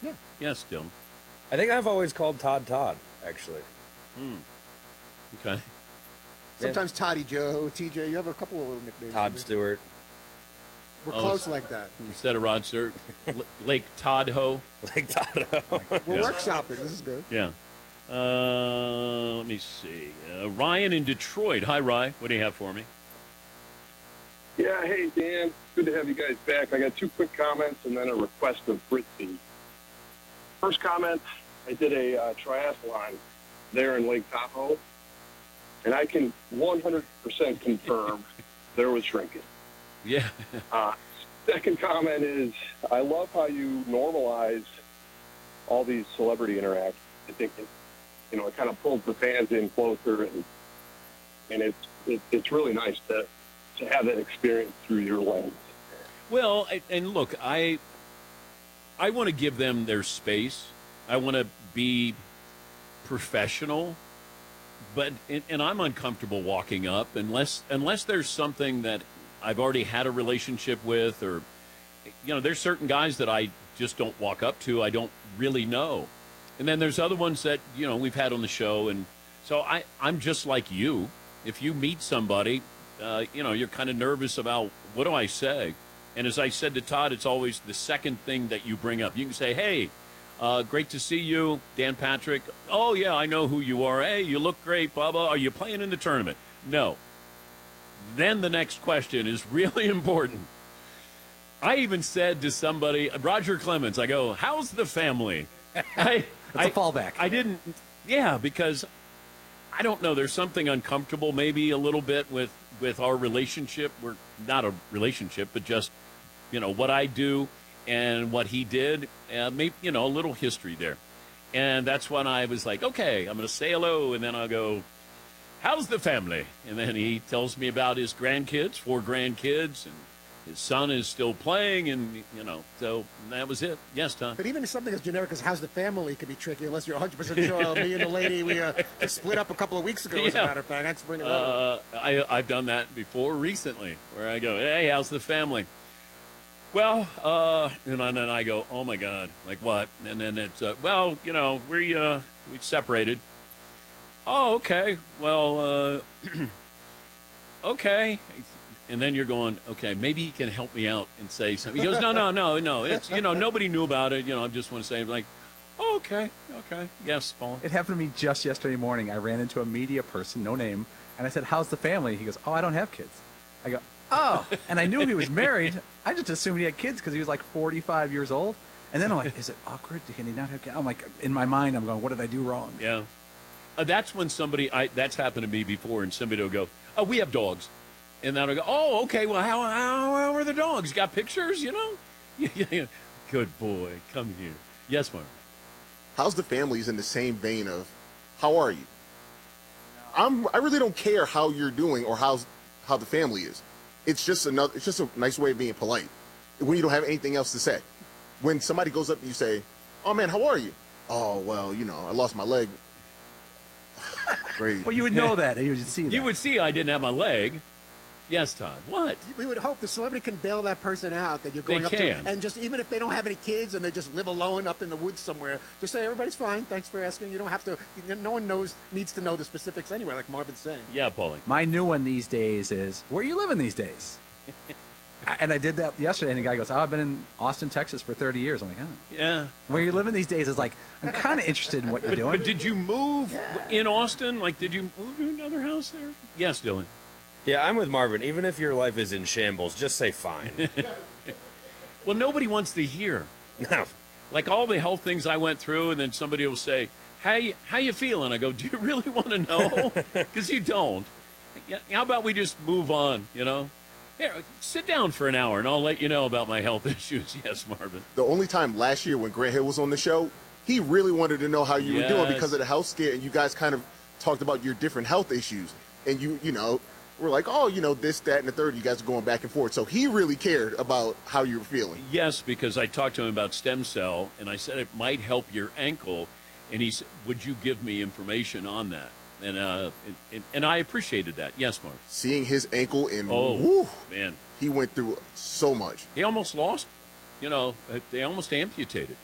Yeah. Yes, Dylan. I think I've always called Todd Todd, actually. Okay. Sometimes Toddy Joe, TJ. You have a couple of little nicknames. Todd Stewart. We're Oh, close like that. Instead of Rod Stewart, Lake Todd-Ho. Like Todd. We're workshopping. This is good. Yeah. Let me see. Ryan in Detroit. Hi, Ryan. What do you have for me? Yeah, hey, Dan. Good to have you guys back. I got two quick comments and then a request of Fritzy. First comment, I did a triathlon there in Lake Tahoe, and I can 100% confirm there was shrinking. Yeah. Second comment is, I love how you normalize all these celebrity interactions. I think it kind of pulls the fans in closer, and it's really nice to have that experience through your lens. Well, and look, I want to give them their space. I want to be professional, and I'm uncomfortable walking up unless there's something that I've already had a relationship with, or there's certain guys that I just don't walk up to. I don't really know, and then there's other ones that we've had on the show, and so I'm just like you. If you meet somebody, you're kind of nervous about what do I say. And as I said to Todd, it's always the second thing that you bring up. You can say, hey, great to see you, Dan Patrick. Oh, yeah, I know who you are. Hey, you look great, blah, blah. Are you playing in the tournament? No. Then the next question is really important. I even said to somebody, Roger Clemens, I go, how's the family? That's a fallback. I didn't, because I don't know. There's something uncomfortable maybe a little bit with our relationship. We're not a relationship, but just, what I do and what he did, maybe, a little history there. And that's when I was like, okay, I'm going to say hello, and then I'll go, how's the family? And then he tells me about his grandkids, 4 grandkids, and his son is still playing, and, so that was it. Yes, Tom? But even something as generic as how's the family can be tricky unless you're 100% sure. Me and the lady, we just split up a couple of weeks ago, as a matter of fact. That's bringing it up. I've done that before recently, where I go, hey, how's the family? Well, and then I go, oh, my God, like what? And then it's, we separated. Oh, okay. Well, okay. And then you're going, okay, maybe he can help me out and say something. He goes, no. It's, nobody knew about it. I just want to say, like, oh, okay. Yes, Paul. It happened to me just yesterday morning. I ran into a media person, no name, and I said, how's the family? He goes, oh, I don't have kids. I go, oh. And I knew he was married. I just assumed he had kids because he was like 45 years old. And then I'm like, is it awkward? Can he not have kids? I'm like, in my mind, I'm going, what did I do wrong? Yeah. That's when that's happened to me before, and somebody will go, oh, we have dogs. And then I'll go, oh, okay, well, how are the dogs? You got pictures, Yeah. Good boy. Come here. Yes, Mark. How's the families in the same vein of, how are you? I really don't care how you're doing or how the family is. It's just a nice way of being polite when you don't have anything else to say. When somebody goes up and you say, oh, man, how are you? Oh, well, I lost my leg. Great. Well, you would know that. You would see that. You would see I didn't have my leg. Yes, Todd. What? We would hope the celebrity can bail that person out that you're going up to. And just even if they don't have any kids and they just live alone up in the woods somewhere, just say, everybody's fine. Thanks for asking. You don't have to. No one needs to know the specifics anyway, like Marvin's saying. Yeah, Paulie. My new one these days is, where are you living these days? And I did that yesterday, and the guy goes, oh, I've been in Austin, Texas for 30 years. I'm like, oh. Yeah. Where you living these days is like, I'm kind of interested in what you're doing. But did you move in Austin? Like, did you move to another house there? Yes, Dylan. Yeah, I'm with Marvin. Even if your life is in shambles, just say fine. Well, nobody wants to hear. No. Like all the health things I went through, and then somebody will say, how you feeling? I go, do you really want to know? Because you don't. How about we just move on, Here, sit down for an hour, and I'll let you know about my health issues. Yes, Marvin. The only time last year when Grant Hill was on the show, he really wanted to know how you were doing because of the health scare, and you guys kind of talked about your different health issues. And you we're like, oh, this, that, and the third. You guys are going back and forth. So he really cared about how you were feeling. Yes, because I talked to him about stem cell, and I said it might help your ankle. And he said, would you give me information on that? And I appreciated that. Yes, Mark. Seeing his ankle man, he went through so much. He almost lost. They almost amputated.